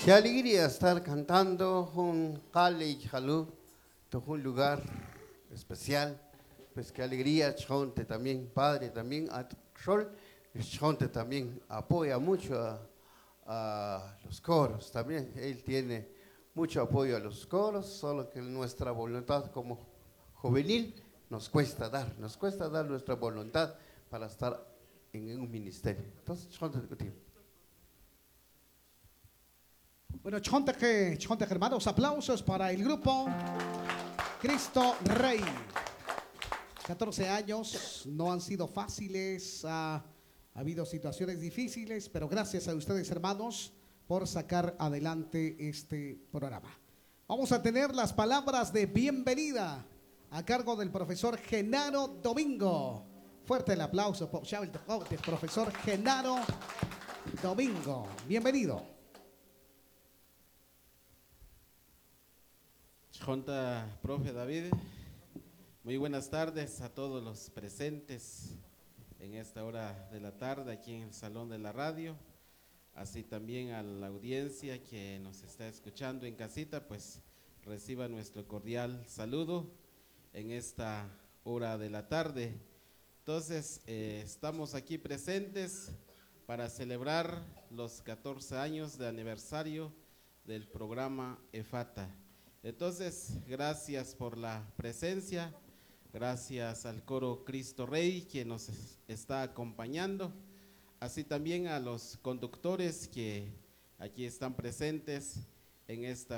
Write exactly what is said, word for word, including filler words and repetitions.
Qué alegría estar cantando un Cali Jalú, un lugar especial. Pues qué alegría, Chonte también, padre también, a Sol, Chonte también apoya mucho a, a los coros también. Él tiene mucho apoyo a los coros, solo que nuestra voluntad como juvenil nos cuesta dar, nos cuesta dar nuestra voluntad para estar en un ministerio. Entonces, Chonte contigo. Bueno, Chonteje, Chonteje, hermanos, aplausos para el grupo Cristo Rey. catorce años no han sido fáciles, ha, ha habido situaciones difíciles, pero gracias a ustedes, hermanos, por sacar adelante este programa. Vamos a tener las palabras de bienvenida a cargo del profesor Genaro Domingo. Fuerte el aplauso por el profesor Genaro Domingo. Bienvenido. Junta, profe David, muy buenas tardes a todos los presentes en esta hora de la tarde aquí en el Salón de la Radio, así también a la audiencia que nos está escuchando en casita, pues reciba nuestro cordial saludo en esta hora de la tarde. Entonces, eh, estamos aquí presentes para celebrar los catorce años de aniversario del programa EFATA. Entonces, gracias por la presencia, gracias al coro Cristo Rey que nos está acompañando, así también a los conductores que aquí están presentes en esta